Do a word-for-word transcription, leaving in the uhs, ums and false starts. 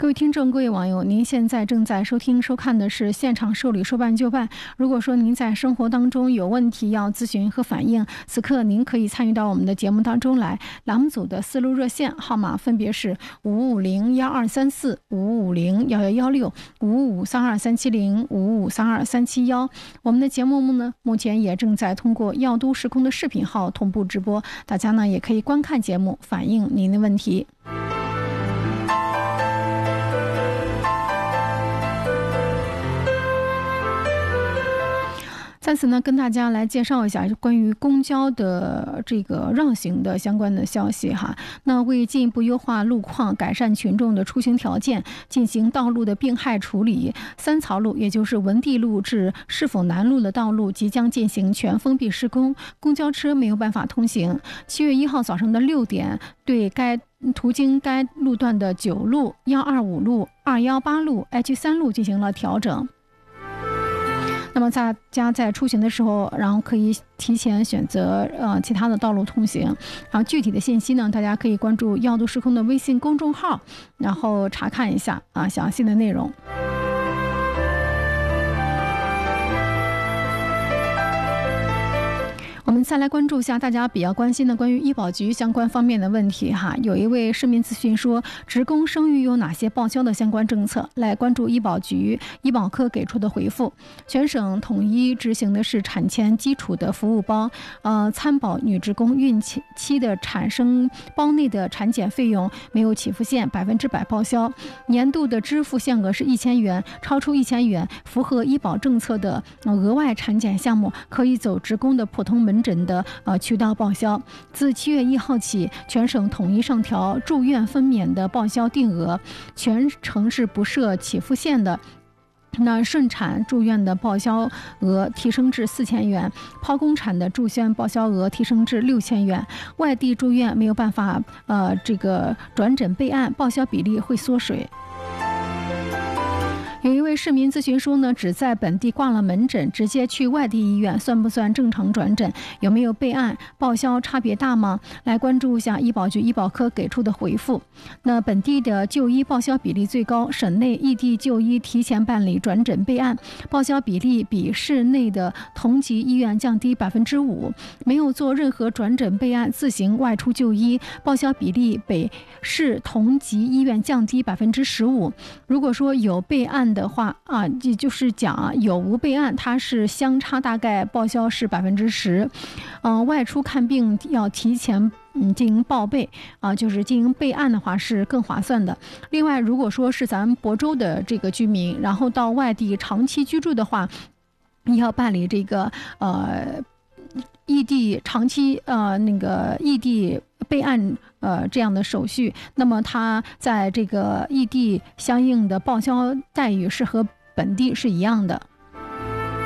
各位听众、各位网友，您现在正在收听、收看的是现场受理说办就办。如果说您在生活当中有问题要咨询和反映，此刻您可以参与到我们的节目当中来。栏目组的四路热线号码分别是五五零幺二三四、五五零幺幺幺六、五五三二三七零、五五三二三七幺。我们的节目呢，目前也正在通过耀都时空的视频号同步直播，大家呢也可以观看节目，反映您的问题。在此呢，跟大家来介绍一下关于公交的这个让行的相关的消息哈。那为进一步优化路况，改善群众的出行条件，进行道路的病害处理，三曹路也就是文地路至是否南路的道路即将进行全封闭施工，公交车没有办法通行。七月一号早上的六点，对该途经该路段的九路、幺二五路、二幺八路、H 三路进行了调整。那么大家在出行的时候，然后可以提前选择呃其他的道路通行。然后具体的信息呢，大家可以关注耀都时空的微信公众号，然后查看一下啊详细的内容。我们再来关注一下大家比较关心的关于医保局相关方面的问题哈。有一位市民咨询说，职工生育有哪些报销的相关政策？来关注医保局医保科给出的回复。全省统一执行的是产前基础的服务包，呃，参保女职工孕期期的产生包内的产检费用没有起付线，百分之百报销。年度的支付限额是一千元，超出一千元，符合医保政策的额外产检项目，可以走职工的普通门诊诊的呃渠道报销。自七月一号起，全省统一上调住院分娩的报销定额，全城是不设起付线的。那顺产住院的报销额提升至四千元，剖宫产的住院报销额提升至六千元。外地住院没有办法呃这个转诊备案，报销比例会缩水。有一位市民咨询说呢，只在本地挂了门诊，直接去外地医院，算不算正常转诊？有没有备案？报销差别大吗？来关注一下医保局医保科给出的回复。那本地的就医报销比例最高，省内异地就医提前办理转诊备案，报销比例比市内的同级医院降低百分之五。没有做任何转诊备案，自行外出就医，报销比例比市同级医院降低百分之十五。如果说有备案的话啊，也就是讲啊，有无备案，它是相差大概报销是百分之十。嗯，外出看病要提前嗯进行报备啊，就是进行备案的话是更划算的。另外，如果说是咱们亳州的这个居民，然后到外地长期居住的话，你要办理这个呃异地长期呃那个异地备案呃这样的手续，那么它在这个异地相应的报销待遇是和本地是一样的。